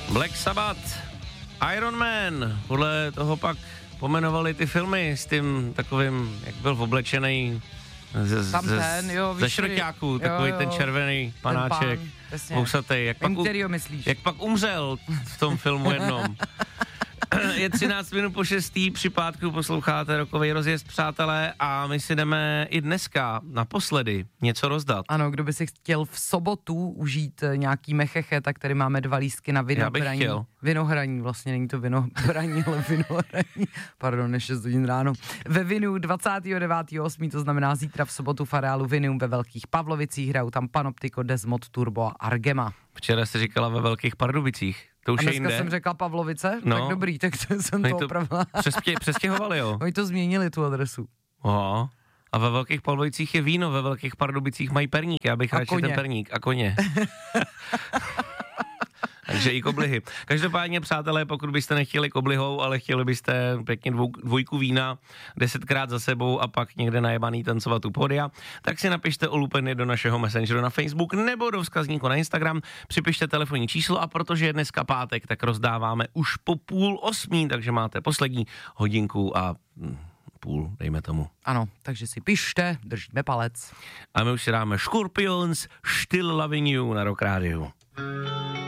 Black Sabbath, Iron Man, podle toho pak pomenovali ty filmy s tím takovým, jak byl oblečený ze šroťáků, takový ten červený panáček, housatej, jak pak umřel v tom filmu jednom. Je 13 minut po 6. při pátku posloucháte Rockovej rozjezd, přátelé, a my si jdeme i dneska naposledy něco rozdat. Ano, kdo by si chtěl v sobotu užít nějaký mecheche, tak tady máme 2 lístky na vinohraní. Vinohraní, vlastně není to vinohraní, ale vinohraní. Pardon, je 6 hodin ráno. Ve Vinu 29.8., to znamená zítra v sobotu v areálu Vinium ve Velkých Pavlovicích, hrajou tam Panoptiko, Desmod, Turbo a Argema. Včera jsi říkala ve Velkých Pardubicích. To už a je jinde. jsem řekla Pavlovice? No. Tak dobrý, tak jsem to opravila. Přestěhovali, jo? Oni to změnili, tu adresu. Aha. A ve Velkých Pavlovicích je víno, ve Velkých Pardubicích mají perník, já bych radši ten perník a koně. Takže i koblihy. Každopádně, přátelé, pokud byste nechtěli koblihou, ale chtěli byste pěkně dvojku vína 10krát za sebou a pak někde najebaný tancovat u pódia, tak si napište Olupeny do našeho messengeru na Facebook nebo do vzkazníku na Instagram, připište telefonní číslo, a protože je dneska pátek, tak rozdáváme už po 7:30, takže máte poslední hodinku a půl, dejme tomu. Ano, takže si pište, držíme palec. A my už si dáme Scorpions, Still Loving You na Rock Rádiu.